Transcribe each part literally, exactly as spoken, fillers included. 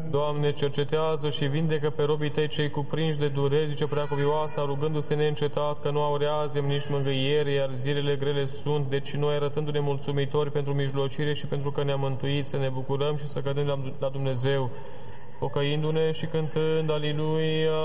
Doamne, cercetează și vindecă pe robii Tăi cei cuprinși de dureri, zice Preacuvioasa, rugându-se neîncetat că nu aureazem nici mângâiere, iar zilele grele sunt, deci noi arătându-ne mulțumitori pentru mijlocire și pentru că ne-am mântuit, să ne bucurăm și să cădem la Dumnezeu, pocăindu-ne și cântând Aliluia!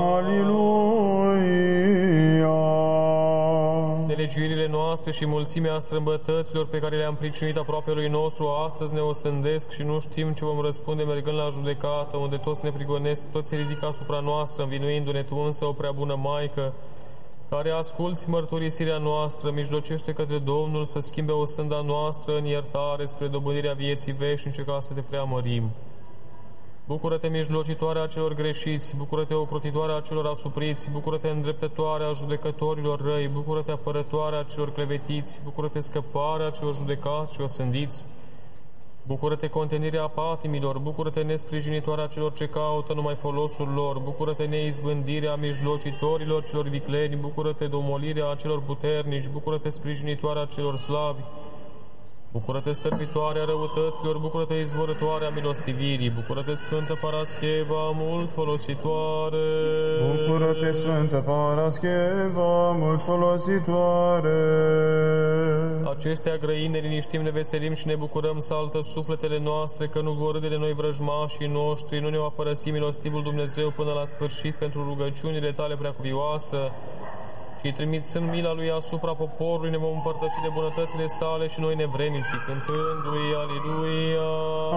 Aliluia! Nelegiuirile noastre și mulțimea strâmbătăților pe care le-am pricinuit aproapelui nostru, astăzi ne osândesc și nu știm ce vom răspunde mergând la judecată, unde toți ne prigonesc, toți se ridică asupra noastră, învinuindu-ne Tu însă, o prea bună Maică, care asculți mărturisirea noastră, mijlocește către Domnul să schimbe osânda noastră în iertare spre dobândirea vieții veșnice, ca să Te preamărim. Bucură-te, mijlocitoarea celor greșiți, bucură-te, ocrotitoarea celor asupriți, bucură-te, îndreptătoarea judecătorilor răi, bucură-te, apărătoarea celor clevetiți, bucură-te, scăparea celor judecați și osândiți, bucură-te, contenirea patimilor, bucură-te, nesprijinitoarea celor ce caută numai folosul lor, bucură-te, neizbândirea mijlocitorilor celor vicleni, bucură-te, domolirea celor puternici, bucură-te, sprijinitoarea celor slabi, bucură-te, stăpitoarea răutăților, bucură-te, izvorătoarea milostivirii, bucură-te, Sfântă Parascheva, mult folositoare. Bucură-te, Sfântă Parascheva, mult folositoare. Acestea grăind ne liniștim, ne veselim și ne bucurăm, saltă sufletele noastre, că nu vor râde de noi vrăjmașii noștri, nu ne va părăsi milostivul Dumnezeu până la sfârșit pentru rugăciunile Tale preacuvioasă, și trimițând mila Lui asupra poporului, ne vom împărtăși de bunătățile Sale și noi nevrenici, cântându-i Aliluia!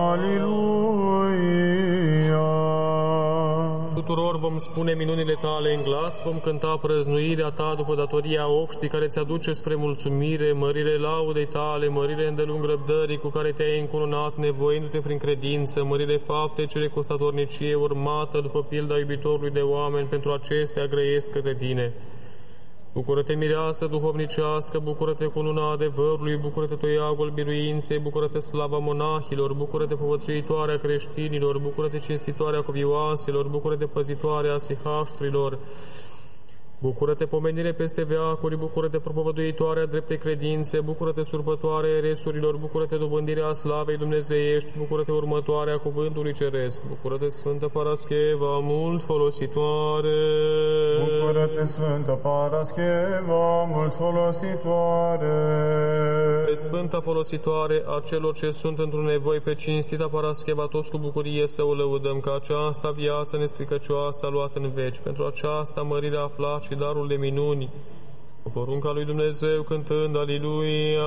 Aliluia! Tuturor vom spune minunile Tale în glas, vom cânta prăznuirea Ta după datoria obștii care ți-aduce spre mulțumire, mărire laudei Tale, mărire îndelung răbdării cu care Te-ai încununat, nevoindu-te prin credință, mărire fapte cele cu statornicie urmată după pilda iubitorului de oameni, pentru acestea grăiesc către Tine. Bucură-te, mireasă duhovnicească, bucură-te cu luna adevărului, bucură-te, toiagul biruinței, bucură-te, slava monahilor, bucură-te, povățuitoarea creștinilor, bucură-te, cinstitoarea cuvioaselor, bucură-te, păzitoarea sihaștrilor, bucură-te, pomenire peste veacuri, bucură-te, propovăduitoarea dreptei credințe, bucură-te, surpătoarea eresurilor, bucură-te, dobândirea slavei dumnezeiești, bucură-te, următoarea cuvântului ceresc, bucură-te, Sfântă Parascheva, mult folositoare. Bucură-te, Sfântă Parascheva, mult folositoare. Pe Sfânta folositoare a celor ce sunt într-un nevoi, pe cinstita Parascheva, toți cu bucurie să o lăudăm, că aceasta viață nestricăcioasă a luat în veci, pentru aceasta mărirea aflat și darul de minuni, cu porunca lui Dumnezeu cântând Aliluia!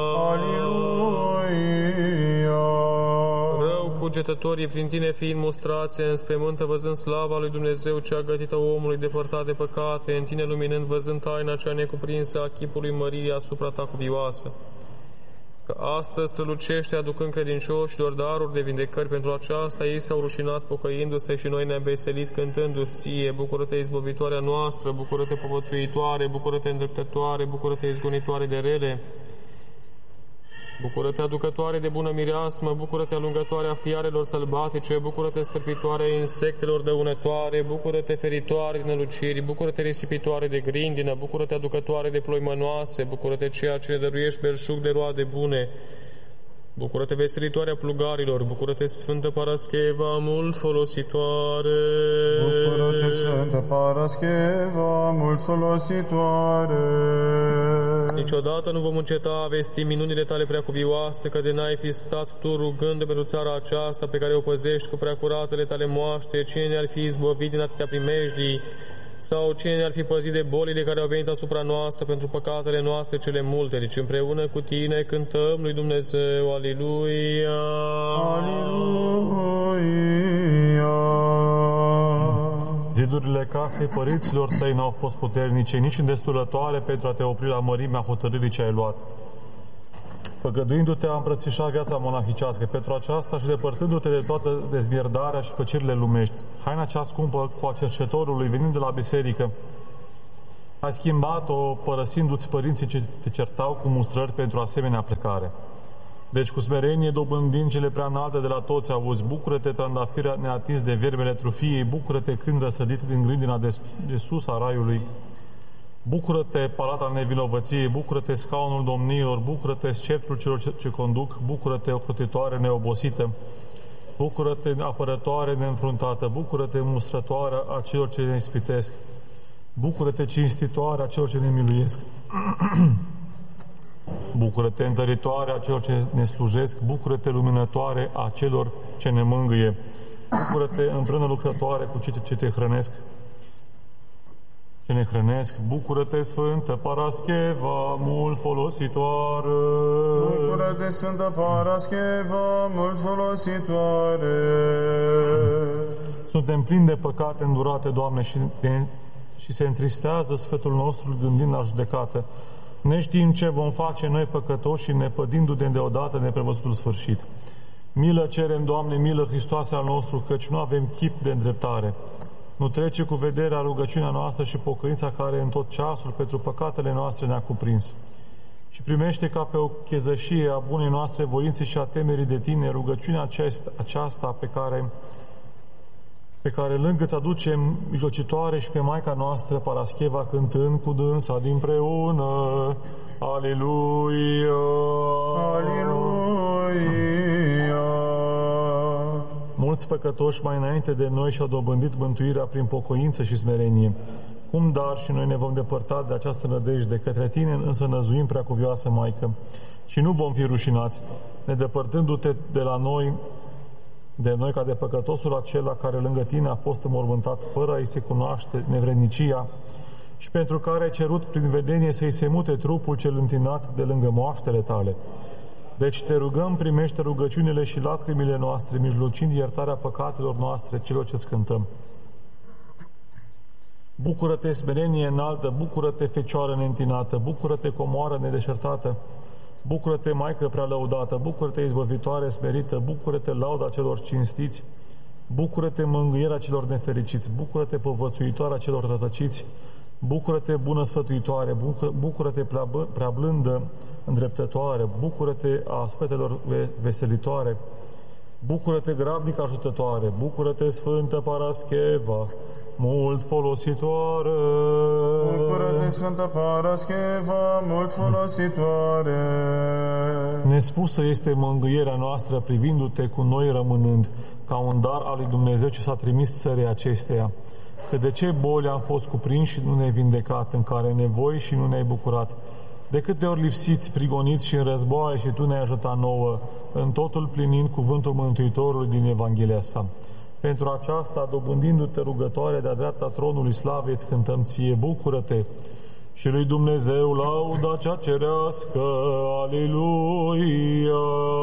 Aliluia! Rău cugetătorii prin Tine fiind mustrați, înspăimântă văzând slava lui Dumnezeu cea gătită omului depărtat de păcate, în Tine luminând văzând taina cea necuprinsă a chipului măririi asupra Ta cuvioasă. Că astăzi strălucește aducând credincioșilor daruri de vindecări, pentru aceasta ei s-au rușinat pocăindu-se și noi ne-am veselit cântându-ți Ție. Bucură-te, izbăvitoarea noastră, bucură-te, povățuitoare, bucură-te, îndreptătoare, bucură-te, izgonitoare de rele, bucură-te, aducătoare de bună mireasmă, bucură-te, alungătoarea fiarelor sălbatice, bucură-te, stârpitoare insectelor dăunătoare, bucură-te, feritoare din năluciri, bucură-te, risipitoare de grindină, bucură-te, aducătoare de ploi mănoase, bucură-te, ceea ce ne dăruiești belșug de roade bune, bucură-te, veselitoarea plugarilor, bucură-te, Sfântă Parascheva, mult folositoare. Bucură-te, Sfântă Parascheva, mult folositoare. Niciodată nu vom înceta a vesti minunile Tale preacuvioase, că de n-ai fi stat Tu rugând pentru țara aceasta pe care o păzești cu preacuratele Tale moaște, cine ne-ar fi izbăvit din atâtea primejdii, sau cine ne-ar fi păzit de bolile care au venit asupra noastră pentru păcatele noastre cele multe, deci împreună cu Tine cântăm lui Dumnezeu, Aliluia! Aliluia! Zidurile casei părinților Tăi n-au fost puternice, nici îndestulătoare pentru a Te opri la mărimea hotărârii ce ai luat. Făgăduindu-te a îmbrățișa viața monahicească, pentru aceasta și depărtându-te de toată dezmierdarea și plăcerile lumești, haina cea scumpă cu a cerșetorului venind de la biserică, ai schimbat-o părăsindu-ți părinții ce te certau cu mustrări pentru asemenea plecare. Deci cu smerenie dobândind cele prea înalte de la toți auzi, bucură-te, trandafirea neatins de vermele trufiei, bucură-te când răsădit din grindina de, de sus a raiului, bucură-te, palat al nevinovăției, bucură-te, scaunul domniilor, bucură-te, sceptrul celor ce, ce conduc, bucură-te, ocrotitoare neobosită, Bucură-te, apărătoare neînfruntată, bucură-te, mustrătoare a celor ce ne ispitesc, bucură-te, cinstitoare a celor ce ne miluiesc, bucură-te, întăritoare a celor ce ne slujesc, bucură-te, luminătoare a celor ce ne mângâie, bucură-te, împreună lucrătoare cu cei ce te hrănesc, ce ne hrănesc, bucură-te, Sfântă Parascheva, mult folositoare. Bucură-te, Sfântă Parascheva, mult folositoare. Suntem plini de păcate îndurate, Doamne, și, de, și se întristează sfătul nostru gândind la judecată. Ne știm ce vom face noi păcătoși, nepădindu-ne deodată neprevăzutul sfârșit. Milă cerem, Doamne, milă Hristoase al nostru, căci nu avem chip de îndreptare. Nu trece cu vederea rugăciunea noastră și pocăința care în tot ceasul pentru păcatele noastre ne-a cuprins. Și primește ca pe o chezășie a bunei noastre voințe și a temerii de Tine rugăciunea aceasta, aceasta pe care pe care lângă îți aducem mijlocitoare și pe Maica noastră Parascheva cântând cu dânsa dinpreună. Aleluia! Aleluia! Mulți păcătoși mai înainte de noi și-au dobândit mântuirea prin pocăință și smerenie. Cum dar și noi ne vom depărta de această nădejde, către Tine însă năzuim, Preacuvioasă Maică, și nu vom fi rușinați, nedepărtându-te de la noi, de noi ca de păcătosul acela care lângă Tine a fost înmormântat fără a-i se cunoaște nevrednicia și pentru care ai cerut prin vedenie să-i se mute trupul cel întinat de lângă moaștele Tale. Deci te rugăm, primește rugăciunile și lacrimile noastre, mijlocind iertarea păcatelor noastre celor ce-ți cântăm. Bucură-te, smerenie înaltă, bucură-te, Fecioară neîntinată, bucură-te, comoară nedeșertată, bucură-te, Maică prea lăudată, bucură-te, izbăvitoare smerită, bucură-te, lauda celor cinstiți, bucură-te, mângâierea celor nefericiți, bucură-te, povățuitoarea celor rătăciți, bucură-te, bună sfătuitoare, bucură-te, prea blândă, îndreptătoare, bucură-te, a sfetelor veselitoare, bucură-te, grabnic ajutătoare, bucură-te, Sfântă Parascheva, mult folositoare. Bucură-te, Sfântă Parascheva, mult folositoare. Nespusă este mângâierea noastră privindu-te cu noi rămânând, ca un dar al lui Dumnezeu ce s-a trimis țării acesteia. Că de ce boli am fost cuprinși și nu ne-ai vindecat, în care nevoi și nu ne-ai bucurat? De câte ori lipsiți, prigoniți și în războaie și Tu ne-ai ajutat nouă, în totul plinind cuvântul Mântuitorului din Evanghelia sa. Pentru aceasta, dobândindu-te rugătoare de-a dreapta tronului slavei, îți cântăm Ție, bucură-te! Și lui Dumnezeu lauda cea cerească, Aleluia!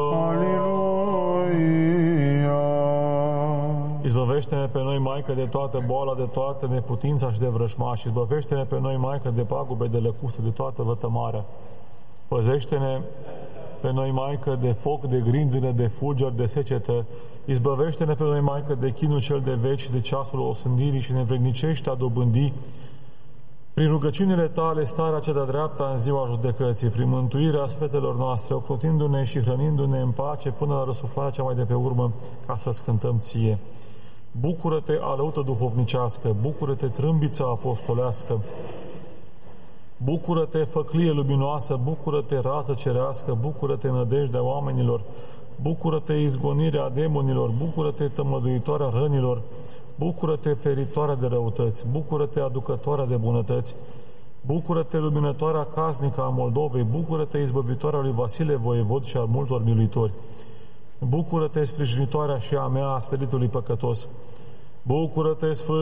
Aleluia! Izbăvește-ne pe noi, Maică, de toată boala, de toată neputința și de vrășmași. Izbăvește-ne pe noi, Maică, de pagube, de lăcuste, de toată vătămarea. Păzește-ne pe noi, Maică, de foc, de grindină, de fulgeri, de secetă. Izbăvește-ne pe noi, Maică, de chinul cel de veci, de ceasul osândirii și ne vrednicește a dobândi prin rugăciunile Tale starea cea de-a dreapta în ziua judecății, prin mântuirea sfetelor noastre, ocrotindu-ne și hrănindu-ne în pace până la răsuflarea cea mai de pe urmă, ca să-ți cântăm Ție. Bucură-te, alăută duhovnicească, bucură-te, trâmbița apostolească, bucură-te, făclie luminoasă, bucură-te, rază cerească, bucură-te, nădejdea oamenilor, bucură-te, izgonirea demonilor, bucură-te, tămăduitoarea rănilor, bucură-te, feritoarea de răutăți, bucură-te, aducătoarea de bunătăți, bucură-te, luminătoarea casnică a Moldovei, bucură-te, izbăvitoarea lui Vasile Voievod și al multor miluitori, bucură-te, sprijinitoarea și a mea a spiritului păcătos, bucură-te, Sfânt